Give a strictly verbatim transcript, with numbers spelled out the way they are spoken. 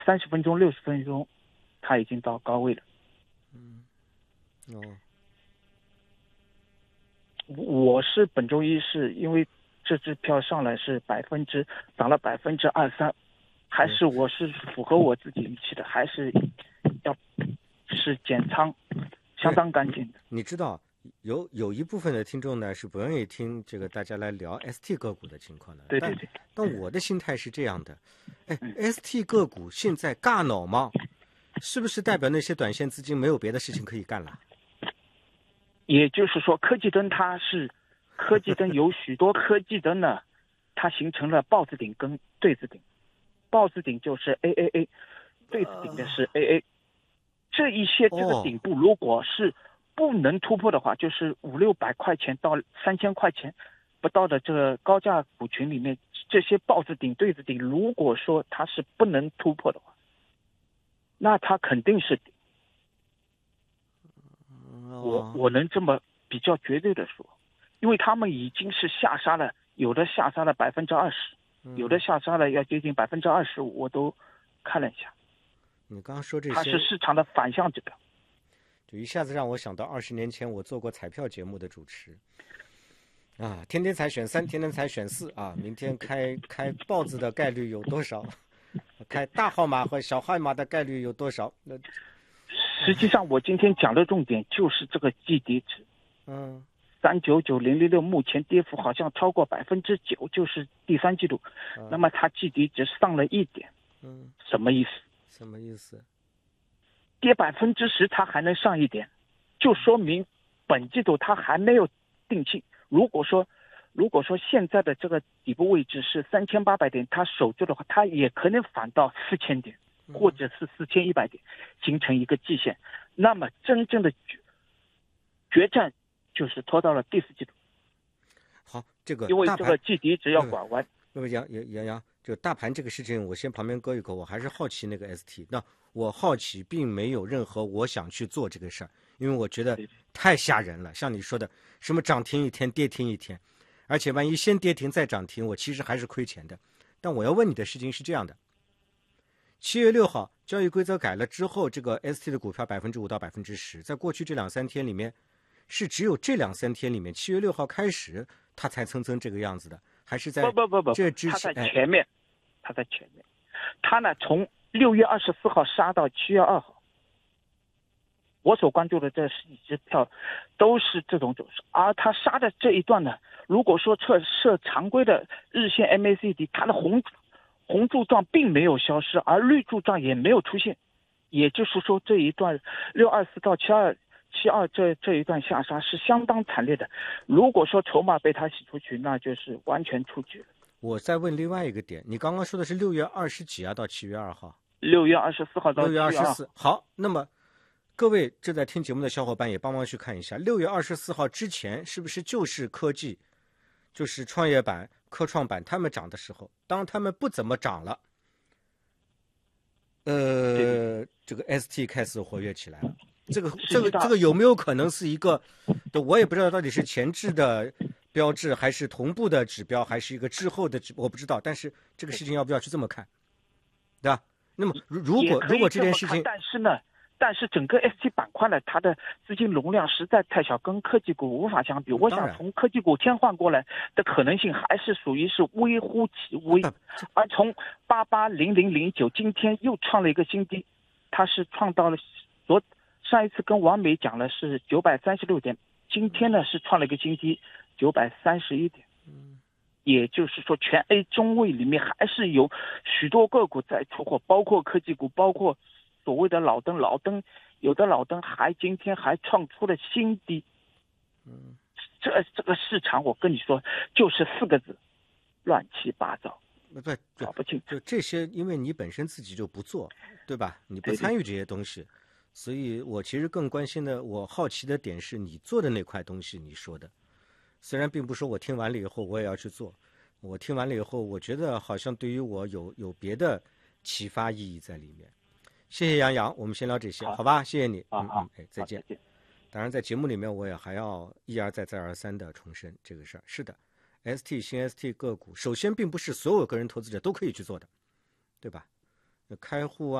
三十分钟、六十分钟，它已经到高位了。 嗯，哦， 我是本周一是因为这支票上来是百分之涨了百分之二三，还是我是符合我自己预期的，还是要是减仓，相当干净的。 你知道有有一部分的听众呢是不愿意听这个大家来聊 S T 个股的情况的， 对对对。 但但我的心态是这样的，哎、 嗯、 ，S T 个股现在尬脑吗？是不是代表那些短线资金没有别的事情可以干了？ 也就是说，科技灯它是科技灯有许多科技灯呢，它形成了豹子顶跟对子顶，豹子顶就是 A A A， 对子顶的是 A A， 这一些这个顶部如果是不能突破的话，就是五六百块钱到三千块钱不到的这个高价股群里面，这些豹子顶对子顶，如果说它是不能突破的话，那它肯定是顶。我我能这么比较绝对的说，因为他们已经是下杀了，有的下杀了百分之二十，有的下杀了要接近百分之二十五，我都看了一下。 你刚刚说这些， 它是市场的反向指标， 就一下子让我想到二十年前我做过彩票节目的主持啊，天天才选三，天天才选四啊，明天开开豹子的概率有多少？开大号码和小号码的概率有多少？那实际上我今天讲的重点就是这个季底值， 嗯， 三九九零零六目前跌幅好像超过百分之九，就是第三季度， 嗯、 那么它季底值上了一点， 嗯， 什么意思？ 什么意思？ 跌百分之十，它还能上一点，就说明本季度它还没有定性。如果说，如果说现在的这个底部位置是三千八百点，它守住的话，它也可能反到四千点。或者是四千一百点，形成一个季线，那么真正的决决战就是拖到了第四季度。 好，这个因为这个季底值要拐弯。 那么杨杨杨洋，就大盘这个事情，我先旁边搁一口，我还是好奇那个 S T。那我好奇，并没有任何我想去做这个事儿，因为我觉得太吓人了。像你说的，什么涨停一天，跌停一天，而且万一先跌停再涨停，我其实还是亏钱的。但我要问你的事情是这样的。七月六号交易规则改了之后，这个 S T 的股票百分之五到百分之十，在过去这两三天里面，是只有这两三天里面，七月六号开始它才蹭蹭这个样子的，还是在不不不不， 这之前？ 它在前面，它在前面，它呢从六月二十四号杀到七月二号，我所关注的这十几只票都是这种走势，而它杀的这一段呢，如果说测设常规的日线 M A C D， 它的红。红柱状并没有消失，而绿柱状也没有出现，也就是说这一段六二四到七二七二这这一段下杀是相当惨烈的。如果说筹码被它洗出去，那就是完全出局了。 我再问另外一个点，你刚刚说的是六月二十几啊到七月二号？ 六月二十四号到六月二十四。好，那么各位正在听节目的小伙伴也帮忙去看一下，六月二十四号之前是不是就是科技，就是创业板、科创板他们涨的时候，当他们不怎么涨了，呃，这个 S T 开始活跃起来了。这个这个这个有没有可能是一个，我也不知道到底是前置的标志，还是同步的指标，还是一个滞后的指，我不知道。但是这个事情要不要去这么看，对吧？那么如果如果这件事情， 但是呢？但是整个 S T 板块呢，它的资金容量实在太小，跟科技股无法相比。我想从科技股切换过来的可能性还是属于是微乎其微。而从八八零零零九今天又创了一个新低，它是创到了昨上一次跟王美讲了是九百三十六点，今天呢是创了一个新低九百三十一点。也就是说，全 A 中位里面还是有许多个股在出货，包括科技股，包括所谓的老灯，老灯有的老灯还今天还创出了新低。 嗯， 这这个市场我跟你说就是四个字，乱七八糟， 不搞不清。 就这些，因为你本身自己就不做，对吧？你不参与这些东西，所以我其实更关心的，我好奇的点是你做的那块东西，你说的。虽然并不说我听完了以后我也要去做，我听完了以后，我觉得好像对于我有有别的启发意义在里面。谢谢杨洋，我们先聊这些，好, 好吧？谢谢你，嗯嗯，哎，再见。当然，在节目里面我也还要一而再再而三的重申这个事儿。是的 ，S T 新 S T 个股，首先并不是所有个人投资者都可以去做的，对吧？ 开户啊。